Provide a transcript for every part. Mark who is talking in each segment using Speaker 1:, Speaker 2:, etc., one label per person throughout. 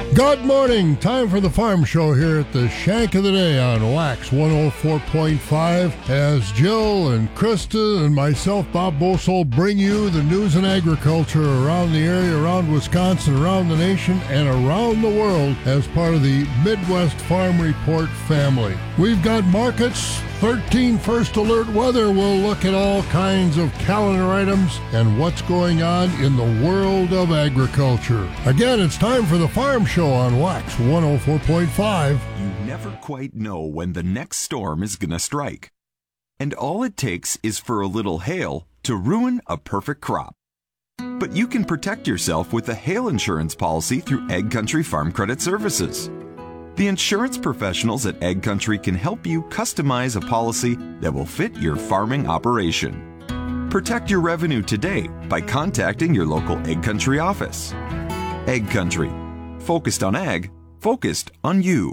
Speaker 1: Good morning. Time for the Farm Show here at the Shank of the Day on Wax 104.5 as Jill and Krista and myself, Bob Bosol, bring you the news and agriculture around the area, around Wisconsin, around the nation, and around the world as part of the Midwest Farm Report family. We've got markets, 13 first alert weather. We'll look at all kinds of calendar items and what's going on in the world of agriculture. Again, it's time for the Farm Show on Wax 104.5.
Speaker 2: You never quite know when the next storm is going to strike. And all it takes is for a little hail to ruin a perfect crop. But you can protect yourself with a hail insurance policy through Ag Country Farm Credit Services. The insurance professionals at Ag Country can help you customize a policy that will fit your farming operation. Protect your revenue today by contacting your local Ag Country office. Ag Country. Focused on ag, focused on you.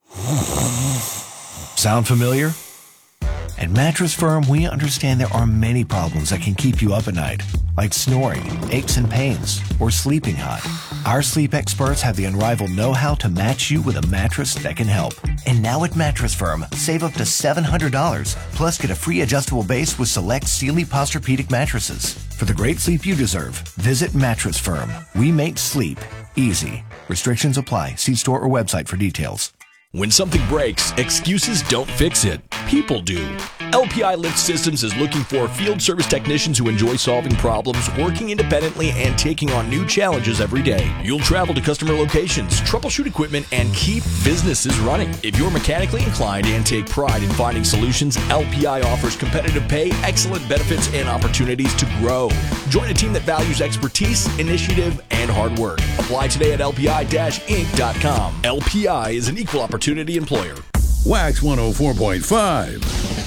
Speaker 3: Sound familiar? At Mattress Firm, we understand there are many problems that can keep you up at night, like snoring, aches and pains, or sleeping hot. Our sleep experts have the unrivaled know-how to match you with a mattress that can help. And now at Mattress Firm, save up to $700, plus get a free adjustable base with select Sealy Posturepedic mattresses. For the great sleep you deserve, visit Mattress Firm. We make sleep easy. Restrictions apply. See store or website for details.
Speaker 4: When something breaks, excuses don't fix it. People do. LPI Lift Systems is looking for field service technicians who enjoy solving problems, working independently, and taking on new challenges every day. You'll travel to customer locations, troubleshoot equipment, and keep businesses running. If you're mechanically inclined and take pride in finding solutions, LPI offers competitive pay, excellent benefits, and opportunities to grow. Join a team that values expertise, initiative, and hard work. Apply today at lpi-inc.com. LPI is an equal opportunity employer.
Speaker 5: Wax 104.5.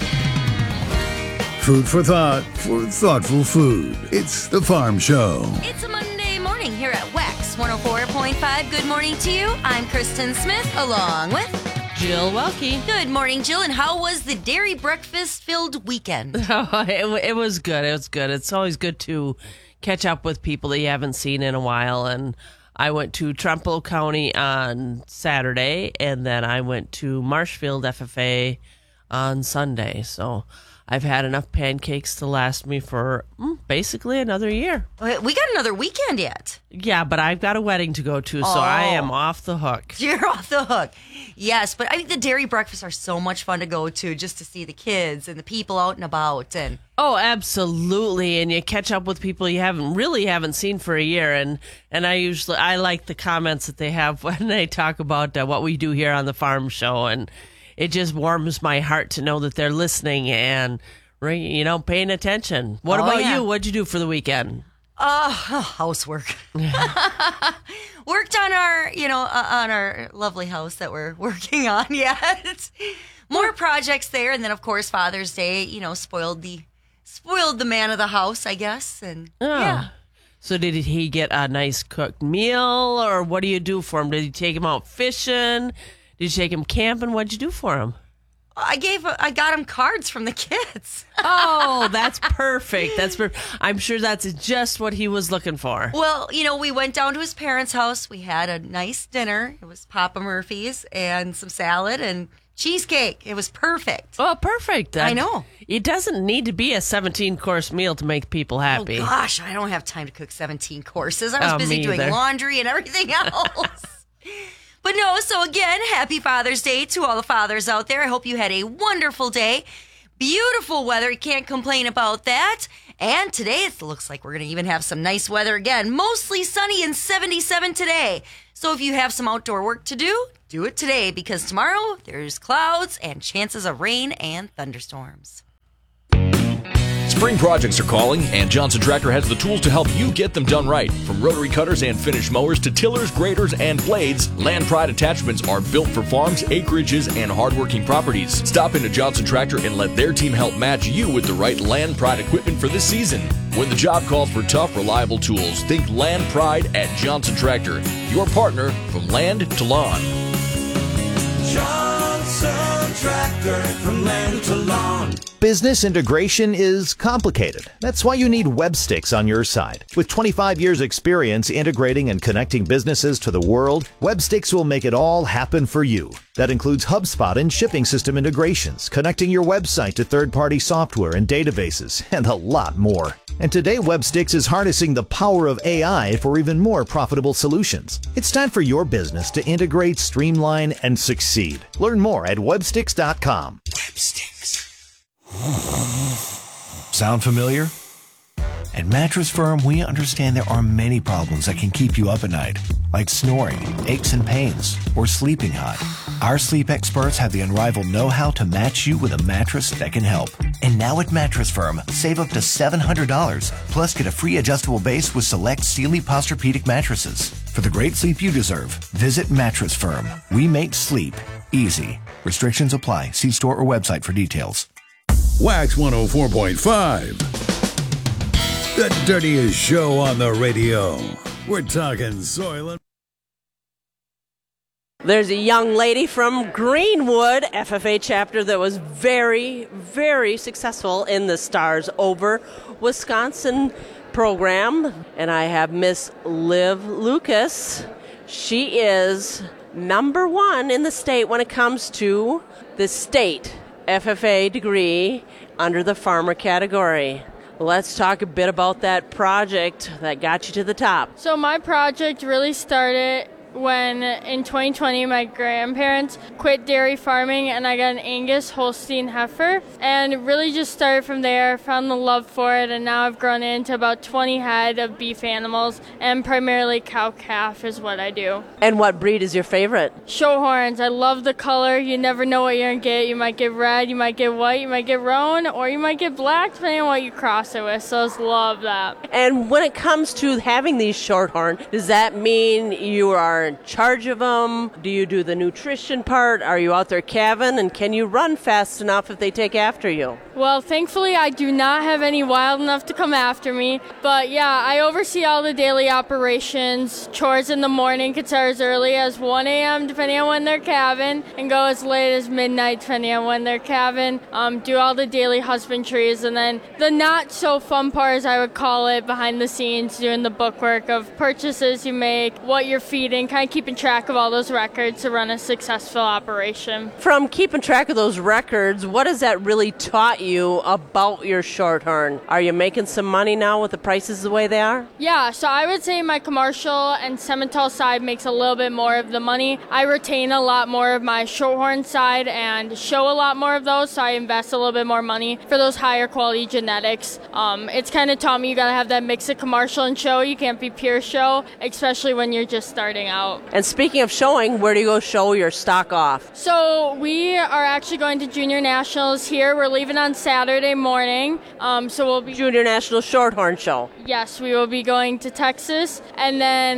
Speaker 5: Food for thought for thoughtful food. It's the Farm Show.
Speaker 6: It's a Monday morning here at Wax 104.5. Good morning to you. I'm Kristen Smith along with
Speaker 7: Jill Welke.
Speaker 6: Good morning, Jill. And how was the dairy breakfast-filled weekend?
Speaker 7: Oh, it was good. It was good. It's always good to catch up with people that you haven't seen in a while. And I went to Trumbull County on Saturday, and then I went to Marshfield FFA on Sunday. So I've had enough pancakes to last me for basically another year.
Speaker 6: We got another weekend yet.
Speaker 7: Yeah, but I've got a wedding to go to, so I am off the hook.
Speaker 6: You're off the hook. Yes, but I think the dairy breakfasts are so much fun to go to just to see the kids and the people out and about. And
Speaker 7: oh, absolutely. And you catch up with people you haven't seen for a year. And I like the comments that they have when they talk about what we do here on the Farm Show. And it just warms my heart to know that they're listening and, paying attention. What about you? What'd you do for the weekend?
Speaker 6: Housework. Worked on our lovely house that we're working on. Yeah, more projects there, and then of course Father's Day. Spoiled the man of the house, I guess, and yeah.
Speaker 7: So did he get a nice cooked meal, or what do you do for him? Did you take him out fishing? Did you take him camping? What'd you do for him?
Speaker 6: I got him cards from the kids.
Speaker 7: Oh, that's perfect. I'm sure that's just what he was looking for.
Speaker 6: Well, we went down to his parents' house. We had a nice dinner. It was Papa Murphy's and some salad and cheesecake. It was perfect.
Speaker 7: Oh, perfect.
Speaker 6: I know.
Speaker 7: It doesn't need to be a 17-course meal to make people happy.
Speaker 6: Oh, gosh, I don't have time to cook 17 courses. I was busy doing laundry and everything else. But no, so again, happy Father's Day to all the fathers out there. I hope you had a wonderful day. Beautiful weather. You can't complain about that. And today it looks like we're going to even have some nice weather again. Mostly sunny and 77 today. So if you have some outdoor work to do it today because tomorrow there's clouds and chances of rain and thunderstorms.
Speaker 4: Spring projects are calling, and Johnson Tractor has the tools to help you get them done right. From rotary cutters and finish mowers to tillers, graders, and blades, Land Pride attachments are built for farms, acreages, and hardworking properties. Stop into Johnson Tractor and let their team help match you with the right Land Pride equipment for this season. When the job calls for tough, reliable tools, think Land Pride at Johnson Tractor, your partner from land to lawn.
Speaker 8: Johnson Tractor, from land to lawn. Business integration is complicated. That's why you need Webstix on your side. With 25 years experience integrating and connecting businesses to the world, Webstix will make it all happen for you. That includes HubSpot and shipping system integrations, connecting your website to third-party software and databases, and a lot more. And today, Webstix is harnessing the power of AI for even more profitable solutions. It's time for your business to integrate, streamline, and succeed. Learn more at Webstix.com.
Speaker 3: Webstix. Sound familiar? At Mattress Firm, we understand there are many problems that can keep you up at night, like snoring, aches and pains, or sleeping hot. Our sleep experts have the unrivaled know-how to match you with a mattress that can help. And now at Mattress Firm, save up to $700, plus get a free adjustable base with select Sealy Posturepedic mattresses. For the great sleep you deserve, visit Mattress Firm. We make sleep easy. Restrictions apply. See store or website for details.
Speaker 5: Wax 104.5. The dirtiest show on the radio. We're talking Soylent.
Speaker 7: There's a young lady from Greenwood FFA chapter that was very, very successful in the Stars Over Wisconsin program. And I have Miss Liv Lucas. She is number one in the state when it comes to the state FFA degree under the farmer category. Let's talk a bit about that project that got you to the top.
Speaker 9: So my project really started when in 2020 my grandparents quit dairy farming and I got an Angus Holstein heifer, and it really just started from there. Found the love for it, and now I've grown into about 20 head of beef animals, and primarily cow-calf is what I do.
Speaker 7: And what breed is your favorite?
Speaker 9: Shorthorns. I love the color. You never know what you're going to get. You might get red, you might get white, you might get roan, or you might get black, depending on what you cross it with. So I just love that.
Speaker 7: And when it comes to having these shorthorn, does that mean you are in charge of them? Do you do the nutrition part? Are you out there calving? And can you run fast enough if they take after you?
Speaker 9: Well, thankfully, I do not have any wild enough to come after me. But yeah, I oversee all the daily operations. Chores in the morning can start as early as 1 a.m. depending on when they're calving, and go as late as midnight depending on when they're calving. Do all the daily husbandries, and then the not so fun part, as I would call it, behind the scenes, doing the bookwork of purchases you make, what you're feeding, kind of keeping track of all those records to run a successful operation.
Speaker 7: From keeping track of those records, what has that really taught you about your shorthorn? Are you making some money now with the prices the way they are?
Speaker 9: Yeah, so I would say my commercial and Simmental side makes a little bit more of the money. I retain a lot more of my shorthorn side and show a lot more of those, so I invest a little bit more money for those higher quality genetics. It's kind of taught me you got to have that mix of commercial and show. You can't be pure show, especially when you're just starting out.
Speaker 7: And speaking of showing, where do you go show your stock off?
Speaker 9: So we are actually going to Junior Nationals here. We're leaving on Saturday morning. So we'll be
Speaker 7: Junior National Shorthorn Show.
Speaker 9: Yes, we will be going to Texas, and then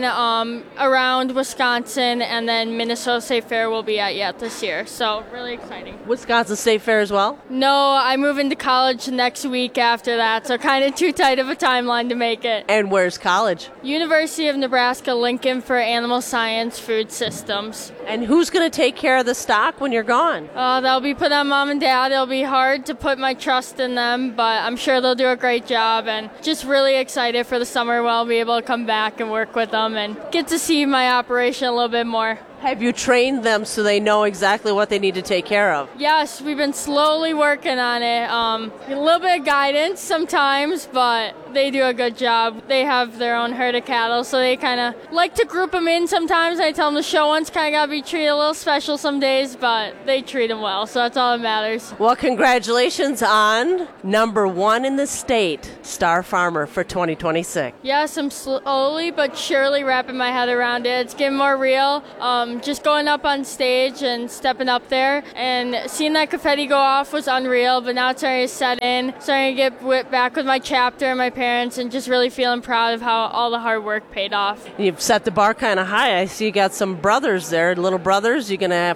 Speaker 9: around Wisconsin, and then Minnesota State Fair we'll be at yet this year. So really exciting.
Speaker 7: Wisconsin State Fair as well?
Speaker 9: No, I move into college next week after that, so kind of too tight of a timeline to make it.
Speaker 7: And where's college?
Speaker 9: University of Nebraska Lincoln for Animal Science Food Systems.
Speaker 7: And who's going to take care of the stock when you're gone?
Speaker 9: They'll be put on Mom and Dad. It'll be hard to put my trust in them, but I'm sure they'll do a great job, and just really excited for the summer where I'll be able to come back and work with them and get to see my operation a little bit more.
Speaker 7: Have you trained them so they know exactly what they need to take care of?
Speaker 9: Yes, we've been slowly working on it. A little bit of guidance sometimes, but they do a good job. They have their own herd of cattle, so they kind of like to group them in sometimes. I tell them the show ones kind of got to be treated a little special some days, but they treat them well, so that's all that matters.
Speaker 7: Well, congratulations on number one in the state, Star Farmer for 2026.
Speaker 9: Yes, I'm slowly but surely wrapping my head around it. It's getting more real. Just going up on stage and stepping up there and seeing that confetti go off was unreal, but now it's starting to set in, starting to get whipped back with my chapter and my parents, and just really feeling proud of how all the hard work paid off.
Speaker 7: You've set the bar kind of high. I see you got some brothers there, little brothers. You're going to have to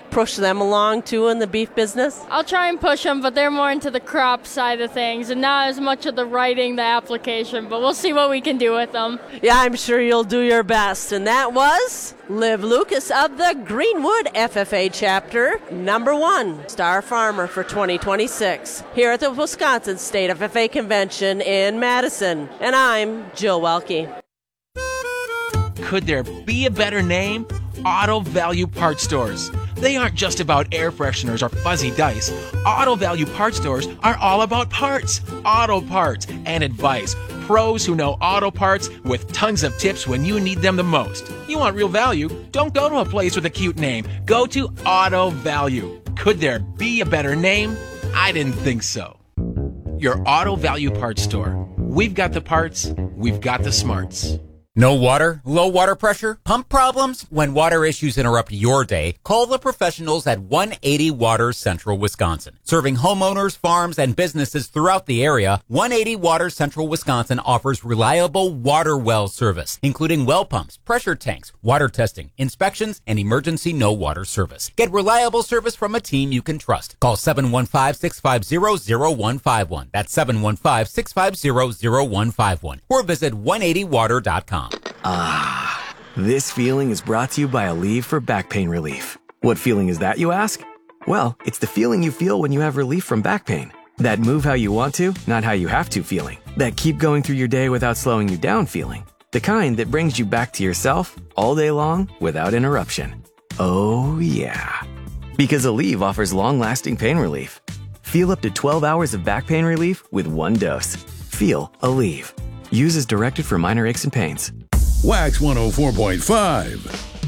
Speaker 7: push them along too in the beef business?
Speaker 9: I'll try and push them, but they're more into the crop side of things and not as much of the writing, the application, but we'll see what we can do with them.
Speaker 7: Yeah, I'm sure you'll do your best. And that was Liv Lucas of the Greenwood FFA chapter, #1 star farmer for 2026 here at the Wisconsin State FFA Convention in Madison. And I'm Jill Welke.
Speaker 10: Could there be a better name? Auto Value Parts Stores. They aren't just about air fresheners or fuzzy dice. Auto Value Parts Stores are all about parts, auto parts, and advice. Pros who know auto parts with tons of tips when you need them the most. You want real value? Don't go to a place with a cute name. Go to Auto Value. Could there be a better name? I didn't think so. Your Auto Value Parts Store. We've got the parts, we've got the smarts.
Speaker 11: No water? Low water pressure? Pump problems? When water issues interrupt your day, call the professionals at 180 Water Central Wisconsin. Serving homeowners, farms, and businesses throughout the area, 180 Water Central Wisconsin offers reliable water well service, including well pumps, pressure tanks, water testing, inspections, and emergency no water service. Get reliable service from a team you can trust. Call 715-650-0151. That's 715-650-0151. Or visit 180water.com.
Speaker 12: Ah, this feeling is brought to you by Aleve for back pain relief. What feeling is that, you ask? Well, it's the feeling you feel when you have relief from back pain. That move how you want to, not how you have to feeling. That keep going through your day without slowing you down feeling. The kind that brings you back to yourself all day long without interruption. Oh yeah. Because Aleve offers long-lasting pain relief. Feel up to 12 hours of back pain relief with one dose. Feel Aleve. Use as directed for minor aches and pains.
Speaker 5: Wax 104.5.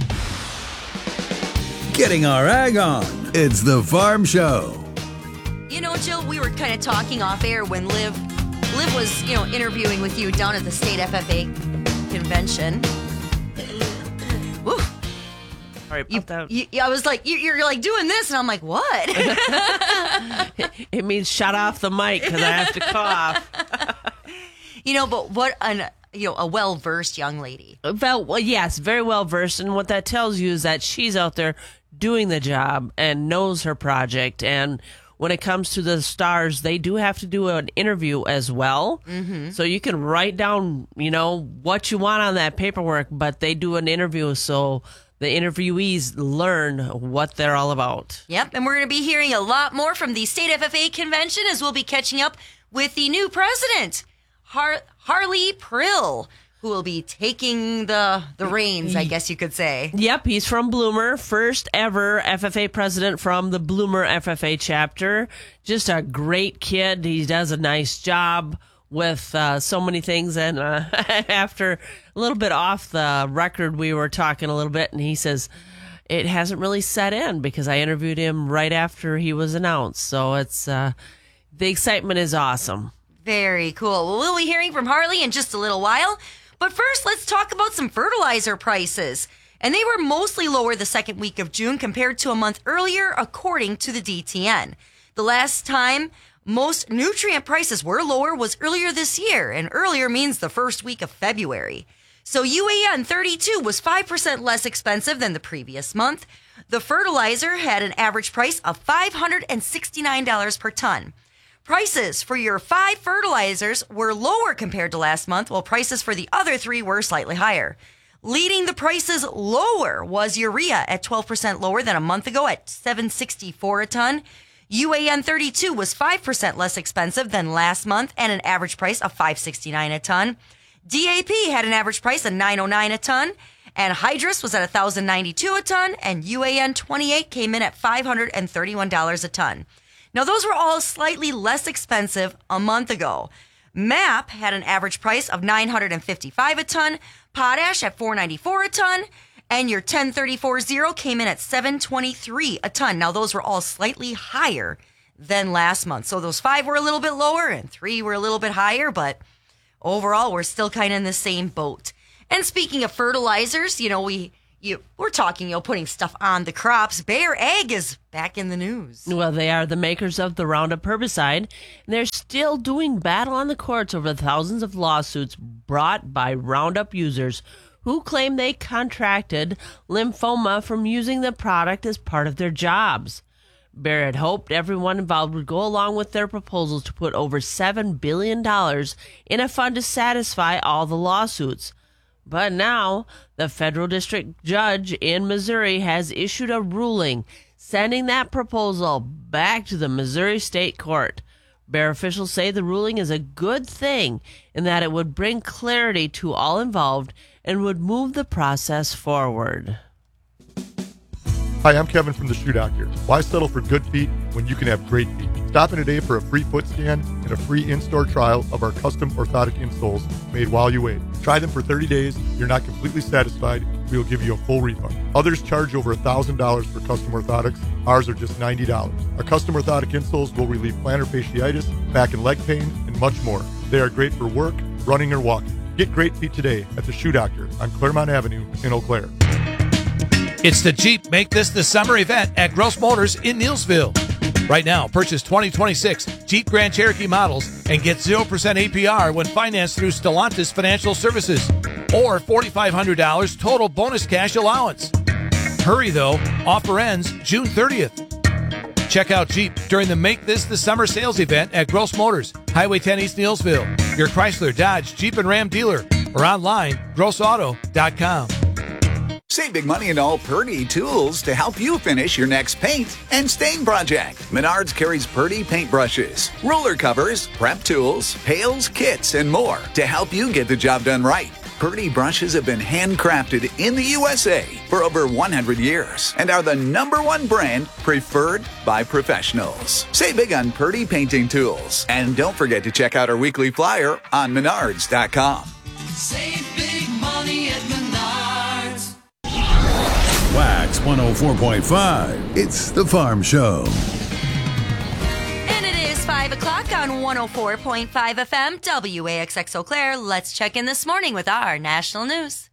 Speaker 5: Getting our ag on. It's the Farm Show.
Speaker 6: You know, Jill, we were kind of talking off air when Liv was, interviewing with you down at the State FFA Convention. Woo.
Speaker 7: Sorry about that.
Speaker 6: I was like, you're like doing this, and I'm like, what?
Speaker 7: It means shut off the mic because I have to cough.
Speaker 6: But what a well-versed young lady.
Speaker 7: Well, yes, very well-versed. And what that tells you is that she's out there doing the job and knows her project. And when it comes to the stars, they do have to do an interview as well. Mm-hmm. So you can write down, what you want on that paperwork, but they do an interview so the interviewees learn what they're all about.
Speaker 6: Yep, and we're going to be hearing a lot more from the State FFA Convention as we'll be catching up with the new president, Harley Prill, who will be taking the reins, I guess you could say.
Speaker 7: Yep, he's from Bloomer, first ever FFA president from the Bloomer FFA chapter. Just a great kid. He does a nice job with so many things. And after a little bit off the record, we were talking a little bit, and he says it hasn't really set in because I interviewed him right after he was announced. So it's the excitement is awesome.
Speaker 6: Very cool. Well, we'll be hearing from Harley in just a little while. But first, let's talk about some fertilizer prices. And they were mostly lower the second week of June compared to a month earlier, according to the DTN. The last time most nutrient prices were lower was earlier this year, and earlier means the first week of February. So UAN 32 was 5% less expensive than the previous month. The fertilizer had an average price of $569 per ton. Prices for your 5 fertilizers were lower compared to last month, while prices for the other 3 were slightly higher. Leading the prices lower was urea at 12% lower than a month ago at $764 a ton. UAN 32 was 5% less expensive than last month and an average price of $569 a ton. DAP had an average price of $909 a ton, and Hydrus was at $1,092 a ton, and UAN 28 came in at $531 a ton. Now, those were all slightly less expensive a month ago. MAP had an average price of $955 a ton, potash at $494 a ton, and your 1034-0 came in at $723 a ton. Now, those were all slightly higher than last month. So those 5 were a little bit lower and 3 were a little bit higher, but overall, we're still kind of in the same boat. And speaking of fertilizers, we're talking, putting stuff on the crops. Bayer Ag is back in the news.
Speaker 7: Well, they are the makers of the Roundup herbicide, and they're still doing battle on the courts over the thousands of lawsuits brought by Roundup users who who claim they contracted lymphoma from using the product as part of their jobs. Bayer had hoped everyone involved would go along with their proposal to put over $7 billion in a fund to satisfy all the lawsuits. But now, the federal district judge in Missouri has issued a ruling sending that proposal back to the Missouri State Court. Bayer officials say the ruling is a good thing in that it would bring clarity to all involved and would move the process forward.
Speaker 13: Hi, I'm Kevin from the Shoe Doctor. Why settle for good feet when you can have great feet? Stop in today for a free foot scan and a free in-store trial of our custom orthotic insoles made while you wait. Try them for 30 days. If you're not completely satisfied, we will give you a full refund. Others charge over $1,000 for custom orthotics. Ours are just $90. Our custom orthotic insoles will relieve plantar fasciitis, back and leg pain, and much more. They are great for work, running, or walking. Get great feet today at the Shoe Doctor on Claremont Avenue in Eau Claire.
Speaker 14: It's the Jeep Make This the Summer event at Gross Motors in Neillsville. Right now, purchase 2026 Jeep Grand Cherokee models and get 0% APR when financed through Stellantis Financial Services or $4,500 total bonus cash allowance. Hurry, though. Offer ends June 30th. Check out Jeep during the Make This the Summer sales event at Gross Motors, Highway 10 East Neillsville, your Chrysler, Dodge, Jeep, and Ram dealer, or online, grossauto.com.
Speaker 15: Save big money in all Purdy tools to help you finish your next paint and stain project. Menards carries Purdy paintbrushes, ruler covers, prep tools, pails, kits, and more to help you get the job done right. Purdy brushes have been handcrafted in the USA for over 100 years and are the #1 brand preferred by professionals. Save big on Purdy painting tools. And don't forget to check out our weekly flyer on menards.com.
Speaker 16: Save big money at Menards.
Speaker 5: Wax 104.5. It's the Farm Show.
Speaker 6: And it is 5 o'clock on 104.5 FM, WAXX Eau Claire. Let's check in this morning with our national news.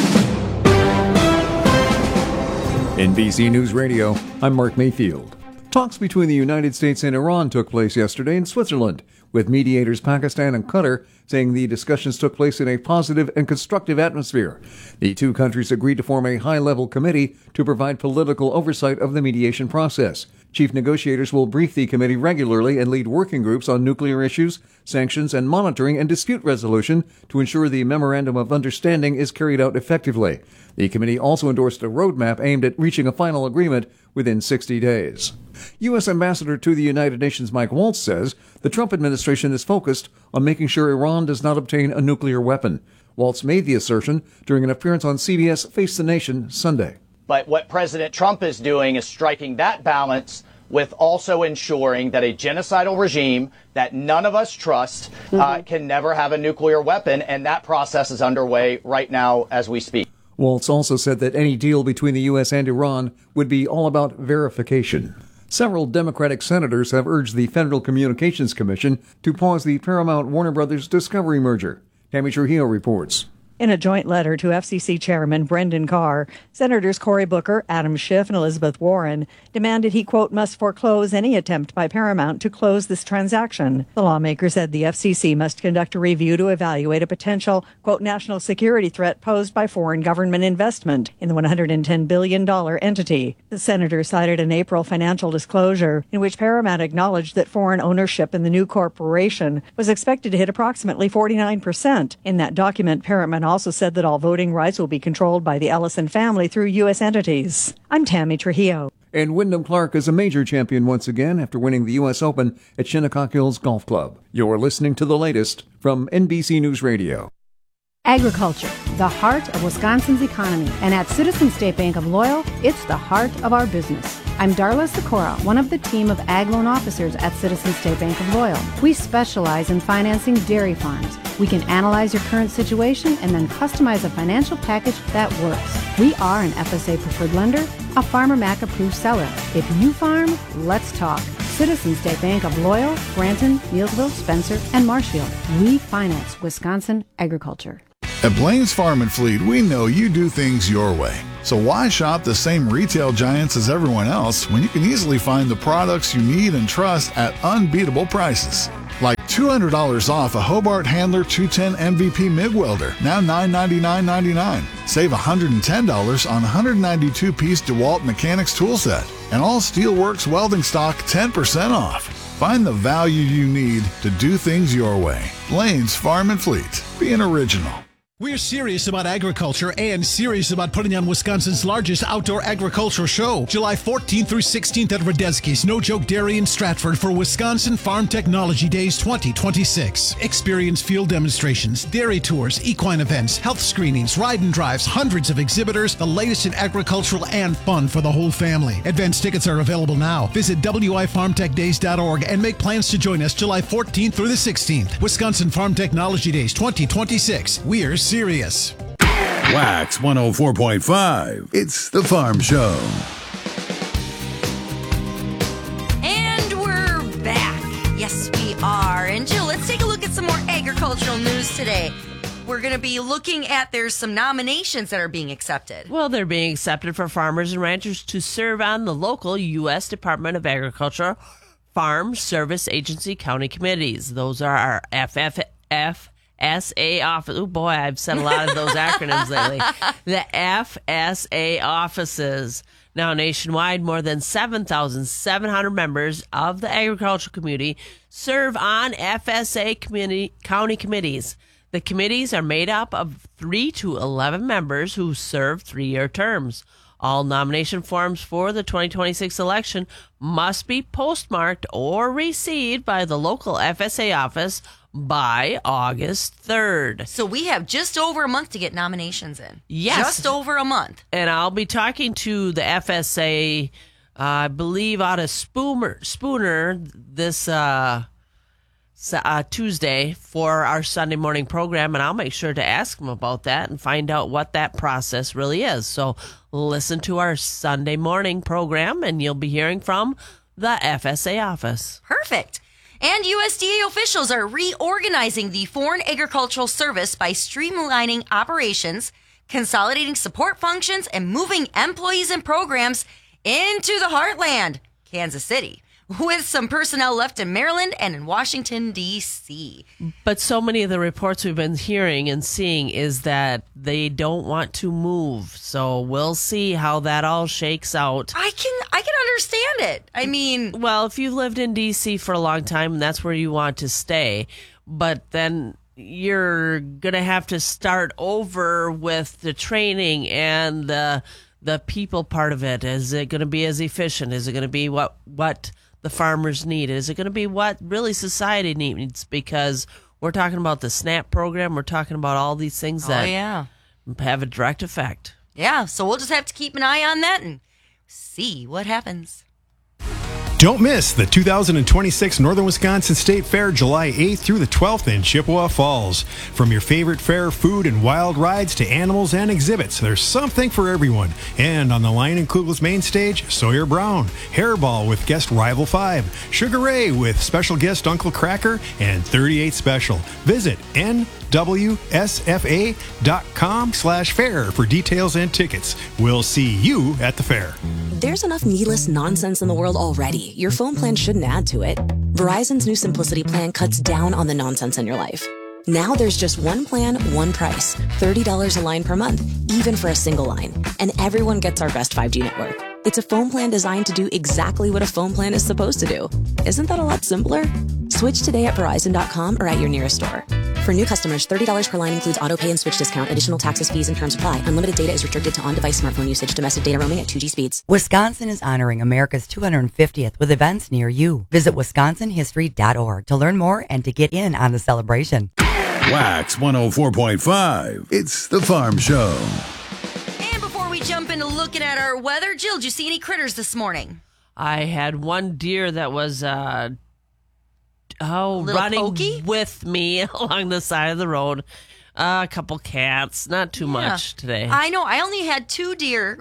Speaker 17: NBC News Radio, I'm Mark Mayfield. Talks between the United States and Iran took place yesterday in Switzerland, with mediators Pakistan and Qatar saying the discussions took place in a positive and constructive atmosphere. The two countries agreed to form a high-level committee to provide political oversight of the mediation process. Chief negotiators will brief the committee regularly and lead working groups on nuclear issues, sanctions, and monitoring and dispute resolution to ensure the Memorandum of Understanding is carried out effectively. The committee also endorsed a roadmap aimed at reaching a final agreement within 60 days. U.S. Ambassador to the United Nations Mike Waltz says the Trump administration is focused on making sure Iran does not obtain a nuclear weapon. Waltz made the assertion during an appearance on CBS Face the Nation Sunday.
Speaker 18: But what President Trump is doing is striking that balance with also ensuring that a genocidal regime that none of us trust can never have a nuclear weapon, and that process is underway right now as we speak.
Speaker 17: Waltz also said that any deal between the U.S. and Iran would be all about verification. Several Democratic senators have urged the Federal Communications Commission to pause the Paramount-Warner Brothers Discovery merger. Tammy Trujillo reports.
Speaker 19: In a joint letter to FCC Chairman Brendan Carr, Senators Cory Booker, Adam Schiff, and Elizabeth Warren demanded he, quote, must foreclose any attempt by Paramount to close this transaction. The lawmaker said the FCC must conduct a review to evaluate a potential, quote, national security threat posed by foreign government investment in the $110 billion entity. The senator cited an April financial disclosure in which Paramount acknowledged that foreign ownership in the new corporation was expected to hit approximately 49%. In that document, Paramount also said that all voting rights will be controlled by the Ellison family through U.S. entities. I'm Tammy Trujillo.
Speaker 17: And Wyndham Clark is a major champion once again after winning the U.S. Open at Shinnecock Hills Golf Club. You're listening to the latest from NBC News Radio.
Speaker 20: Agriculture, the heart of Wisconsin's economy. And at Citizens State Bank of Loyal, it's the heart of our business. I'm Darla Sikora, one of the team of ag loan officers at Citizens State Bank of Loyal. We specialize in financing dairy farms. We can analyze your current situation and then customize a financial package that works. We are an FSA preferred lender, a Farmer Mac approved seller. If you farm, let's talk. Citizens State Bank of Loyal, Granton, Neillsville, Spencer, and Marshfield. We finance Wisconsin agriculture.
Speaker 21: At Blaine's Farm and Fleet, we know you do things your way. So why shop the same retail giants as everyone else when you can easily find the products you need and trust at unbeatable prices? Like $200 off a Hobart Handler 210 MVP MIG welder, now $999.99. Save $110 on 192-piece DeWalt Mechanics tool set. And all Steelworks welding stock 10% off. Find the value you need to do things your way. Lane's Farm and Fleet. Be an original.
Speaker 1: We're serious about agriculture and serious about putting on Wisconsin's largest outdoor agricultural show, July 14th through 16th at Radetzky's No Joke Dairy in Stratford for Wisconsin Farm Technology Days 2026. Experience field demonstrations, dairy tours, equine events, health screenings, ride and drives, hundreds of exhibitors, the latest in agricultural and fun for the whole family. Advance tickets are available now. Visit wifarmtechdays.org and make plans to join us July 14th through the 16th. Wisconsin Farm Technology Days 2026. We're serious.
Speaker 21: Wax 104.5. It's the Farm Show.
Speaker 6: And we're back. Yes, we are. And Jill, let's take a look at some more agricultural news today. We're going to be looking at there's some nominations that are being accepted.
Speaker 7: Well, they're being accepted for farmers and ranchers to serve on the local U.S. Department of Agriculture Farm Service Agency county committees. Those are our FSA office. Oh boy, I've said a lot of those acronyms lately. The FSA offices. Now nationwide, more than 7,700 members of the agricultural community serve on FSA county committees. The committees are made up of 3 to 11 members who serve 3-year terms. All nomination forms for the 2026 election must be postmarked or received by the local FSA office by August 3rd.
Speaker 6: So we have just over a month to get nominations in.
Speaker 7: Yes.
Speaker 6: Just over a month.
Speaker 7: And I'll be talking to the FSA, I believe, out of Spooner this Tuesday for our Sunday morning program, and I'll make sure to ask them about that and find out what that process really is. So listen to our Sunday morning program, and you'll be hearing from the FSA office.
Speaker 6: Perfect. And USDA officials are reorganizing the Foreign Agricultural Service by streamlining operations, consolidating support functions, and moving employees and programs into the heartland, Kansas City, with some personnel left in Maryland and in Washington, D.C.
Speaker 7: But so many of the reports we've been hearing and seeing is that they don't want to move. So we'll see how that all shakes out.
Speaker 6: I can understand it. I mean,
Speaker 7: well, if you've lived in D.C. for a long time and that's where you want to stay, but then you're going to have to start over with the training and the people part of it. Is it going to be as efficient? Is it going to be what the farmers need? Is it going to be what really society needs? Because we're talking about the SNAP program. We're talking about all these things that have a direct effect.
Speaker 6: Yeah, so we'll just have to keep an eye on that and see what happens.
Speaker 22: Don't miss the 2026 Northern Wisconsin State Fair, July 8th through the 12th in Chippewa Falls. From your favorite fair food and wild rides to animals and exhibits, there's something for everyone. And on the Lion and Kugel's main stage, Sawyer Brown, Hairball with guest Rival 5, Sugar Ray with special guest Uncle Cracker, and 38 Special. Visit nwsfa.com/fair for details and tickets. We'll see you at the fair.
Speaker 23: There's enough needless nonsense in the world already. Your phone plan shouldn't add to it. Verizon's new Simplicity plan cuts down on the nonsense in your life. Now there's just one plan, one price. $30 a line per month, even for a single line. And everyone gets our best 5G network. It's a phone plan designed to do exactly what a phone plan is supposed to do. Isn't that a lot simpler? Switch today at Verizon.com or at your nearest store. For new customers, $30 per line includes auto pay and switch discount. Additional taxes, fees, and terms apply. Unlimited data is restricted to on-device smartphone usage. Domestic data roaming at 2G speeds.
Speaker 24: Wisconsin is honoring America's 250th with events near you. Visit wisconsinhistory.org to learn more and to get in on the celebration.
Speaker 21: Wax 104.5. It's the Farm Show.
Speaker 6: And before we jump into looking at our weather, Jill, did you see any critters this morning?
Speaker 7: I had one deer that was running
Speaker 6: pokey?
Speaker 7: with me along the side of the road. A couple cats, not too much today.
Speaker 6: I know. I only had three deer.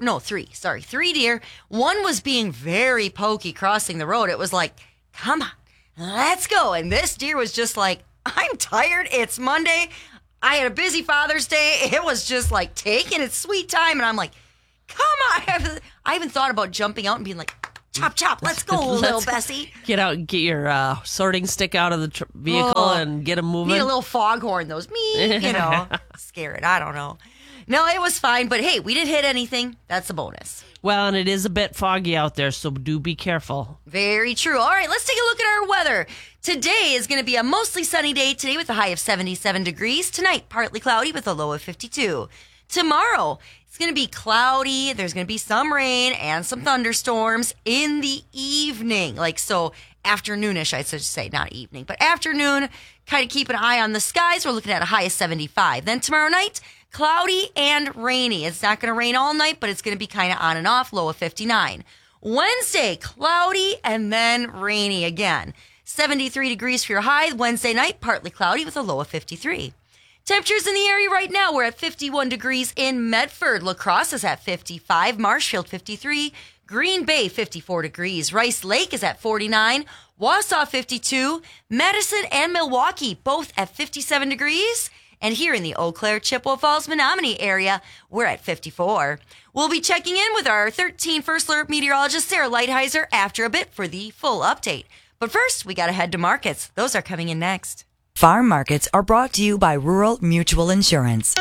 Speaker 6: One was being very pokey crossing the road. It was like, come on, let's go. And this deer was just like, I'm tired. It's Monday. I had a busy Father's Day. It was just like taking its sweet time. And I'm like, come on. I even thought about jumping out and being like, chop, chop. Let's go, little Bessie.
Speaker 7: Get out and get your sorting stick out of the vehicle and get them moving.
Speaker 6: Need a little foghorn, those scare it. I don't know. No, it was fine, but hey, we didn't hit anything. That's a bonus.
Speaker 7: Well, and it is a bit foggy out there, so do be careful.
Speaker 6: Very true. All right, let's take a look at our weather. Today is going to be a mostly sunny day today with a high of 77 degrees. Tonight, partly cloudy with a low of 52. Tomorrow, it's going to be cloudy. There's going to be some rain and some thunderstorms in the evening. Afternoonish, I should say, not evening, but afternoon. Kind of keep an eye on the skies. We're looking at a high of 75. Then tomorrow night, cloudy and rainy. It's not going to rain all night, but it's going to be kind of on and off, low of 59. Wednesday, cloudy and then rainy again. 73 degrees for your high. Wednesday night, partly cloudy with a low of 53. Temperatures in the area right now, we're at 51 degrees in Medford. La Crosse is at 55. Marshfield, 53. Green Bay, 54 degrees. Rice Lake is at 49. Wausau, 52. Madison and Milwaukee, both at 57 degrees. And here in the Eau Claire, Chippewa Falls, Menominee area, we're at 54. We'll be checking in with our 13 First Alert meteorologist, Sarah Lighthizer, after a bit for the full update. But first, we got to head to markets. Those are coming in next.
Speaker 24: Farm markets are brought to you by Rural Mutual Insurance.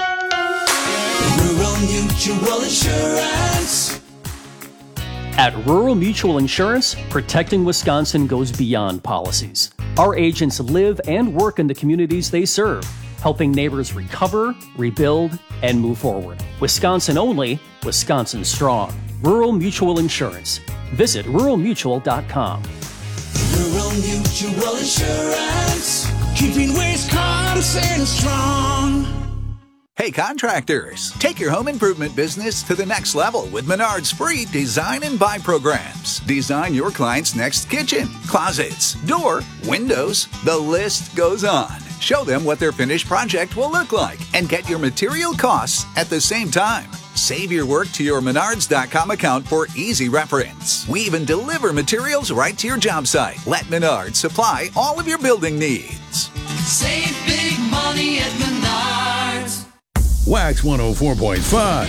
Speaker 16: Rural Mutual Insurance.
Speaker 2: At Rural Mutual Insurance, protecting Wisconsin goes beyond policies. Our agents live and work in the communities they serve, helping neighbors recover, rebuild, and move forward. Wisconsin only, Wisconsin strong. Rural Mutual Insurance. Visit ruralmutual.com.
Speaker 16: Rural Mutual Insurance, keeping Wisconsin strong.
Speaker 15: Hey contractors, take your home improvement business to the next level with Menard's free Design and Buy programs. Design your client's next kitchen, closets, door, windows, the list goes on. Show them what their finished project will look like and get your material costs at the same time. Save your work to your Menards.com account for easy reference. We even deliver materials right to your job site. Let Menards supply all of your building needs.
Speaker 16: Save big money at Menards.
Speaker 5: Wax 104.5.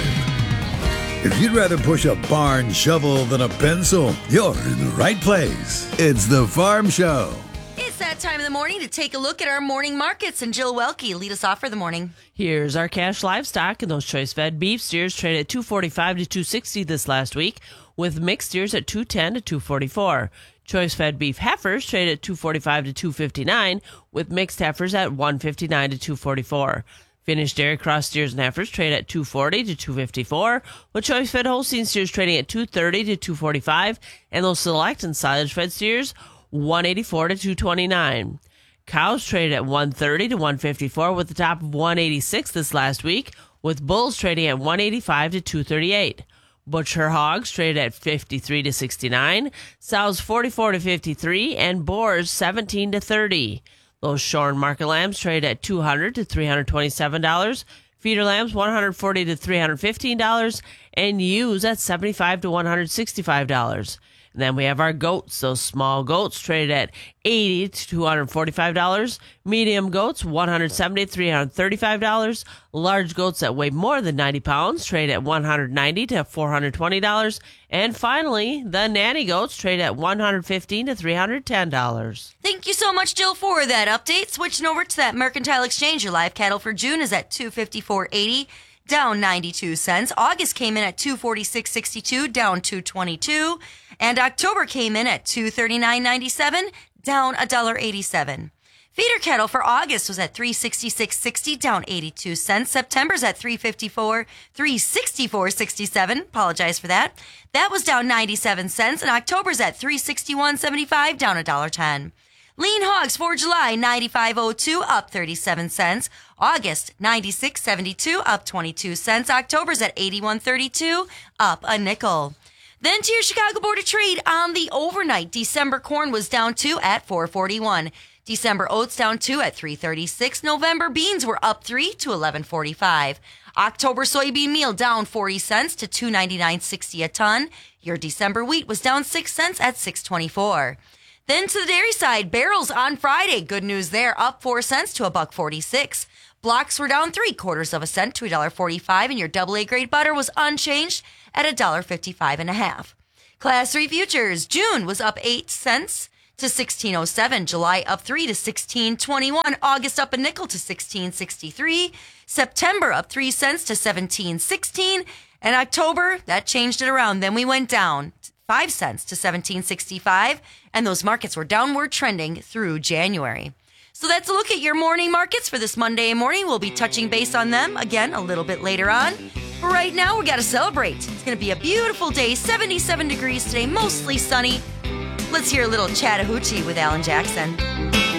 Speaker 5: If you'd rather push a barn shovel than a pencil, you're in the right place. It's the Farm Show.
Speaker 6: It's that time of the morning to take a look at our morning markets, and Jill Welke lead us off for the morning.
Speaker 7: Here's our cash livestock, and those choice-fed beef steers traded at $245 to $260 this last week, with mixed steers at $210 to $244. Choice-fed beef heifers traded at $245 to $259, with mixed heifers at $159 to $244. Finished dairy cross steers and heifers trade at $240 to $254, with choice-fed Holstein steers trading at $230 to $245, and those select and silage-fed steers $184 to $229. Cows traded at $130 to $154, with the top of $186 this last week, with bulls trading at $185 to $238. Butcher hogs traded at $53 to $69, sows $44 to $53, and boars $17 to $30. Those shorn market lambs trade at $200 to $327, feeder lambs $140 to $315, and ewes at $75 to $165. And then we have our goats. Those small goats traded at $80 to $245. Medium goats, $170 to $335. Large goats that weigh more than 90 pounds trade at $190 to $420. And finally, the nanny goats trade at $115 to $310.
Speaker 6: Thank you so much, Jill, for that update. Switching over to that Mercantile Exchange, your live cattle for June is at $254.80. Down 92 cents. August came in at $246.62, down $2.22. And October came in at $239.97, down $1.87. Feeder cattle for August was at $366.60, down 82 cents. September's at $364.67. Apologize for that. That was down 97 cents. And October's at $361.75, down $1.10. Lean hogs for July, $95.02, up 37 cents. August, $96.72, up 22 cents. October's at $81.32, up a nickel. Then to your Chicago Board of Trade on the overnight. December corn was down 2 at $4.41. December oats down 2 at $3.36. November beans were up 3 to $11.45. October soybean meal down 40 cents to $2.9960 a ton. Your December wheat was down 6 cents at $6.24. Then to the dairy side, barrels on Friday. Good news there, up 4 cents to $1.46. Blocks were down 3/4 cent to $1.45, and your AA grade butter was unchanged at $1.55.5. Class 3 futures. June was up 8 cents to 16.07. July up 3 to 16.21. August up a nickel to 16.63. September up 3 cents to 17.16. And October, that changed it around. Then we went down 5 cents to 17.65. And those markets were downward trending through January. So that's a look at your morning markets for this Monday morning. We'll be touching base on them again a little bit later on. But right now, we got to celebrate. It's going to be a beautiful day, 77 degrees today, mostly sunny. Let's hear a little Chattahoochee with Alan Jackson.